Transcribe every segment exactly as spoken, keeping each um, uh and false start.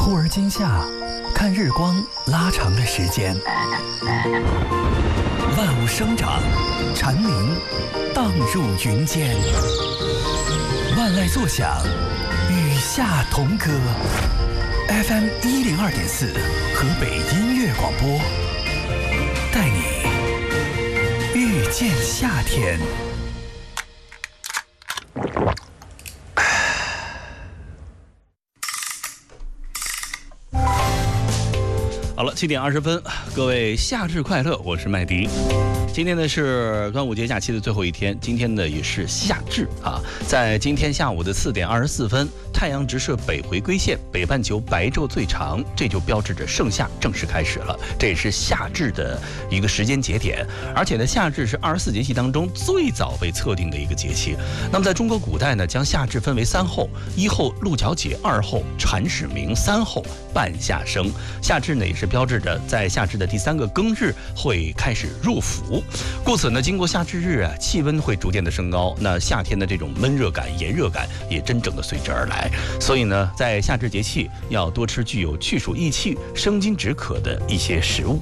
忽而今夏，看日光拉长的时间，万物生长，蝉鸣荡入云间，万籁作响，与夏同歌。F M 一零二点四，河北音乐广播，带你遇见夏天。 好了，七点二十分，各位夏至快乐，我是麦迪。今天呢是端午节假期的最后一天，今天呢也是夏至啊。在今天下午的四点二十四分，太阳直射北回归线，北半球白昼最长，这就标志着盛夏正式开始了。这也是夏至的一个时间节点，而且呢，夏至是二十四节气当中最早被测定的一个节气。那么在中国古代呢，将夏至分为三候：一候鹿角解，二候蝉始鸣，三候半夏生。夏至呢也是标志着在夏至的第三个庚日会开始入伏。故此呢，经过夏至日啊，气温会逐渐的升高，那夏天的这种闷热感、炎热感也真正的随之而来。所以呢，在夏至节气要多吃具有去暑益气、生津止渴的一些食物。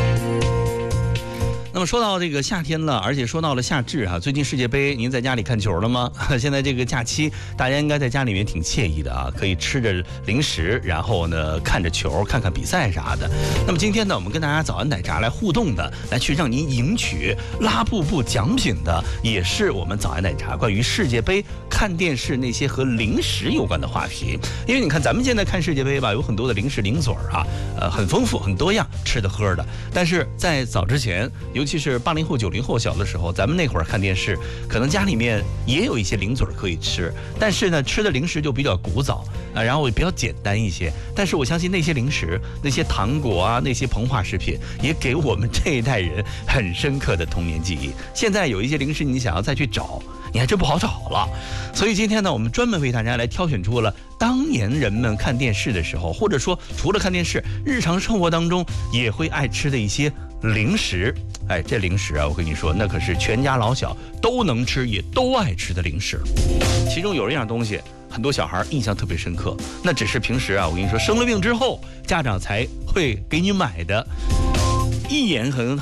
那么说到这个夏天了，而且说到了夏至啊，最近世界杯您在家里看球了吗？现在这个假期大家应该在家里面挺惬意的啊，可以吃着零食，然后呢看着球，看看比赛啥的。那么今天呢，我们跟大家早安奶茶来互动的，来去让您赢取拉布布奖品的，也是我们早安奶茶关于世界杯看电视那些和零食有关的话题。因为你看咱们现在看世界杯吧，有很多的零食零嘴啊，呃，很丰富，很多样，吃的喝的。但是在早之前，尤其是八零后、九零后小的时候，咱们那会儿看电视，可能家里面也有一些零嘴可以吃，但是呢，吃的零食就比较古早啊，然后也比较简单一些。但是我相信那些零食、那些糖果啊、那些膨化食品，也给我们这一代人很深刻的童年记忆。现在有一些零食，你想要再去找，你还真不好找了。所以今天呢，我们专门为大家来挑选出了当年人们看电视的时候，或者说除了看电视，日常生活当中也会爱吃的一些零食。哎，这零食啊，我跟你说，那可是全家老小都能吃也都爱吃的零食。其中有一样东西，很多小孩印象特别深刻，那只是平时啊，我跟你说，生了病之后，家长才会给你买的，一眼很